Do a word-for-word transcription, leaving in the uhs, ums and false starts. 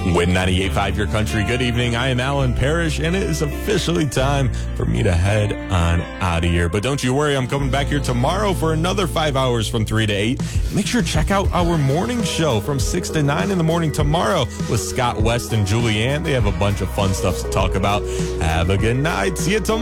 With ninety-eight point five Your Country, good evening. I am Alan Parrish, and it is officially time for me to head on out of here. But don't you worry, I'm coming back here tomorrow for another five hours from three to eight. Make sure to check out our morning show from six to nine in the morning tomorrow with Scott West and Julianne. They have a bunch of fun stuff to talk about. Have a good night. See you tomorrow.